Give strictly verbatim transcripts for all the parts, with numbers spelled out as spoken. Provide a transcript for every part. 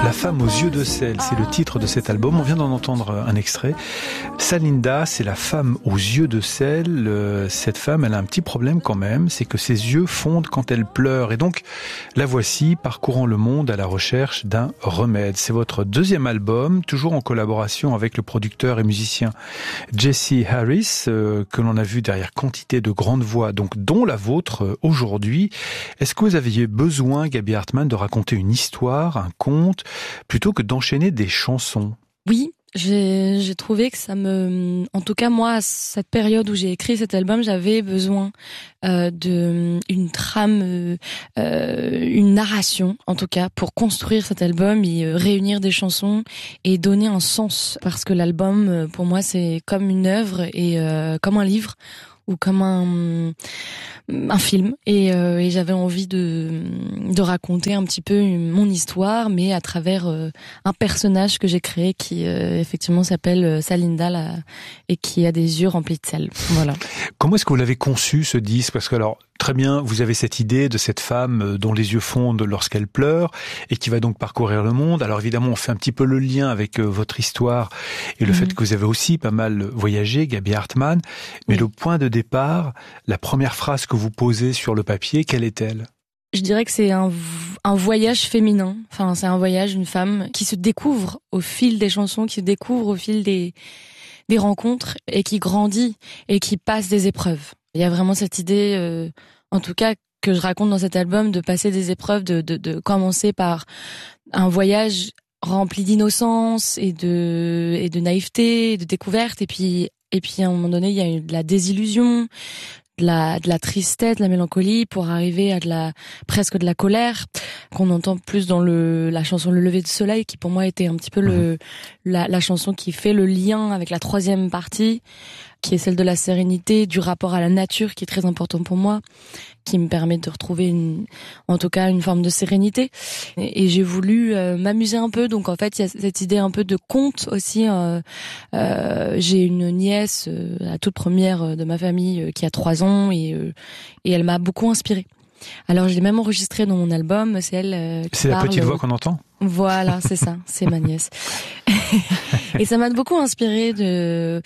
La femme aux yeux de sel, c'est le titre de cet album. On vient d'en entendre un extrait. Salinda, c'est la femme aux yeux de sel. Cette femme, elle a un petit problème quand même, c'est que ses yeux fondent quand elle pleure. Et donc, la voici parcourant le monde à la recherche d'un remède. C'est votre deuxième album, toujours en collaboration avec le producteur et musicien Jesse Harris, euh, que l'on a vu derrière quantité de grandes voix, donc dont la vôtre euh, aujourd'hui. Est-ce que vous aviez besoin, Gaby Hartmann, de raconter une histoire, un conte, plutôt que d'enchaîner des chansons? Oui, j'ai, j'ai trouvé que ça me... En tout cas, moi, à cette période où j'ai écrit cet album, j'avais besoin euh, de une trame, euh, une narration, en tout cas, pour construire cet album et euh, réunir des chansons et donner un sens. Parce que l'album, pour moi, c'est comme une œuvre et euh, comme un livre ou comme un un film et, euh, et j'avais envie de de raconter un petit peu mon histoire, mais à travers euh, un personnage que j'ai créé qui euh, effectivement s'appelle Salinda là, et qui a des yeux remplis de sel. Voilà. Comment est-ce que vous l'avez conçu, ce disque? Parce que alors, très bien, vous avez cette idée de cette femme dont les yeux fondent lorsqu'elle pleure et qui va donc parcourir le monde. Alors évidemment, on fait un petit peu le lien avec euh, votre histoire et le mmh. fait que vous avez aussi pas mal voyagé, Gaby Hartmann. Mais oui. Le point de départ, la première phrase que vous posez sur le papier, quelle est-elle? Je dirais que c'est un, un voyage féminin. Enfin, c'est un voyage d'une femme qui se découvre au fil des chansons, qui se découvre au fil des, des rencontres et qui grandit et qui passe des épreuves. Il y a vraiment cette idée, euh, en tout cas, que je raconte dans cet album, de passer des épreuves, de, de, de commencer par un voyage rempli d'innocence et de, et de naïveté, et de découverte. Et puis, et puis, à un moment donné, il y a eu de la désillusion, de la de la tristesse, de la mélancolie, pour arriver à de la presque de la colère qu'on entend plus dans le la chanson Le lever du soleil, qui pour moi était un petit peu le la la chanson qui fait le lien avec la troisième partie, qui est celle de la sérénité, du rapport à la nature, qui est très important pour moi, qui me permet de retrouver une, en tout cas une forme de sérénité. Et, et j'ai voulu euh, m'amuser un peu, donc en fait il y a cette idée un peu de conte aussi. Euh, euh, j'ai une nièce, euh, la toute première de ma famille, euh, qui a trois ans et euh, et elle m'a beaucoup inspirée. Alors je l'ai même enregistrée dans mon album, c'est elle euh, qui C'est parle, la petite voix qu'on entend. Voilà, c'est ça, c'est ma nièce. Et ça m'a beaucoup inspirée de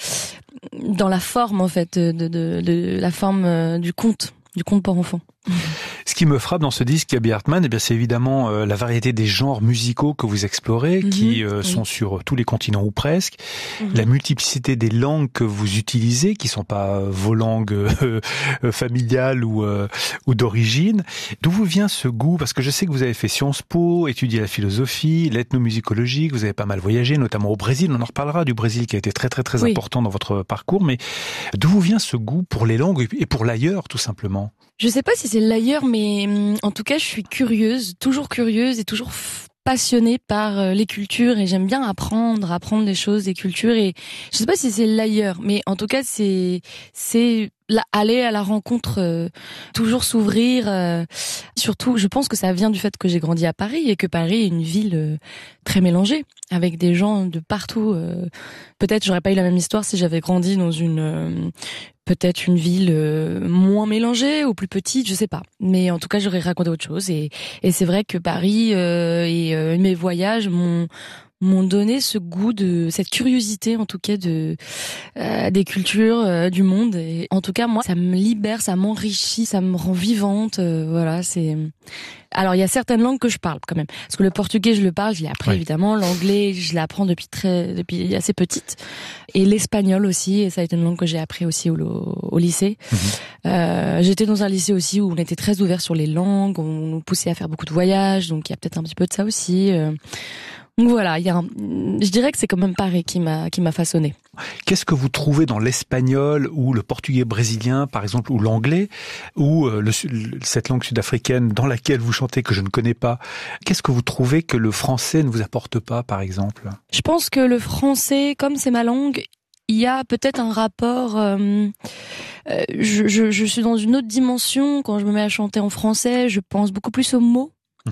dans la forme en fait, de, de, de, de la forme euh, du conte, du conte pour enfants. Ce qui me frappe dans ce disque, Gaby Hartmann, eh bien, c'est évidemment euh, la variété des genres musicaux que vous explorez, mmh, qui euh, oui. sont sur tous les continents ou presque, mmh. la multiplicité des langues que vous utilisez, qui sont pas vos langues euh, familiales ou, euh, ou d'origine. D'où vous vient ce goût? Parce que je sais que vous avez fait Sciences Po, étudié la philosophie, l'ethnomusicologie, que vous avez pas mal voyagé, notamment au Brésil. On en reparlera du Brésil, qui a été très très très oui. important dans votre parcours. Mais d'où vous vient ce goût pour les langues et pour l'ailleurs, tout simplement? Je sais pas si c'est l'ailleurs, mais en tout cas, je suis curieuse, toujours curieuse et toujours passionnée par les cultures, et j'aime bien apprendre, apprendre des choses, des cultures, et je sais pas si c'est l'ailleurs, mais en tout cas, c'est, c'est aller à la rencontre, euh, toujours s'ouvrir, euh, surtout, je pense que ça vient du fait que j'ai grandi à Paris et que Paris est une ville euh, très mélangée, avec des gens de partout. Euh, peut-être j'aurais pas eu la même histoire si j'avais grandi dans une euh, peut-être une ville euh, moins mélangée ou plus petite, je sais pas. Mais en tout cas, j'aurais raconté autre chose, et, et c'est vrai que Paris euh, et euh, mes voyages m'ont m'ont donné ce goût, de cette curiosité en tout cas de euh, des cultures euh, du monde. Et en tout cas, moi, ça me libère, ça m'enrichit, ça me rend vivante. Euh, voilà, c'est. Alors il y a certaines langues que je parle quand même, parce que le portugais je le parle, je l'ai appris oui. évidemment, l'anglais je l'apprends depuis très depuis assez petite, et l'espagnol aussi, et ça a été une langue que j'ai appris aussi au, au lycée. Mmh. Euh, j'étais dans un lycée aussi où on était très ouvert sur les langues, on nous poussait à faire beaucoup de voyages, donc il y a peut-être un petit peu de ça aussi. Euh, Donc voilà, il y a un, je dirais que c'est quand même Paris qui m'a qui m'a façonné. Qu'est-ce que vous trouvez dans l'espagnol ou le portugais brésilien, par exemple, ou l'anglais, ou euh, le, cette langue sud-africaine dans laquelle vous chantez que je ne connais pas? Qu'est-ce que vous trouvez que le français ne vous apporte pas, par exemple? Je pense que le français, comme c'est ma langue, il y a peut-être un rapport. Euh, euh, je, je, je suis dans une autre dimension quand je me mets à chanter en français. Je pense beaucoup plus aux mots. Mmh.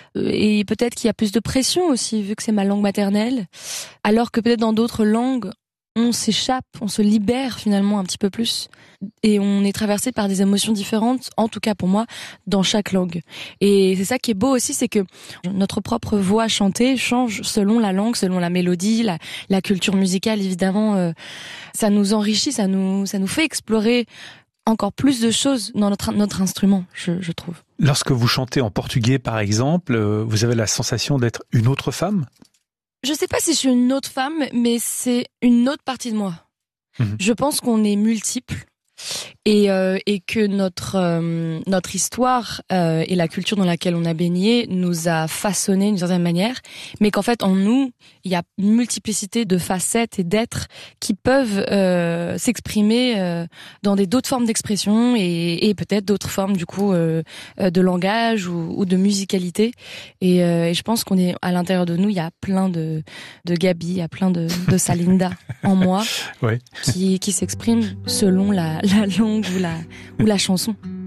Et peut-être qu'il y a plus de pression aussi, vu que c'est ma langue maternelle. Alors que peut-être dans d'autres langues, on s'échappe, on se libère finalement un petit peu plus. Et on est traversé par des émotions différentes, en tout cas pour moi, dans chaque langue. Et c'est ça qui est beau aussi, c'est que notre propre voix chantée change selon la langue, selon la mélodie, la, la culture musicale, évidemment. Euh, ça nous enrichit, ça nous, ça nous fait explorer encore plus de choses dans notre, notre instrument, je, je trouve. Lorsque vous chantez en portugais, par exemple, vous avez la sensation d'être une autre femme ? Je sais pas si je suis une autre femme, mais c'est une autre partie de moi. Mmh. Je pense qu'on est multiples. Et, euh, et que notre euh, notre histoire euh, et la culture dans laquelle on a baigné nous a façonné d'une certaine manière, mais qu'en fait en nous il y a une multiplicité de facettes et d'êtres qui peuvent euh, s'exprimer euh, dans des d'autres formes d'expression et, et peut-être d'autres formes du coup euh, de langage ou, ou de musicalité. Et, euh, et je pense qu'on est à l'intérieur de nous, il y a plein de de Gabi, il y a plein de de Salinda en moi, ouais. qui qui s'expriment selon la la langue ou la, ou la chanson.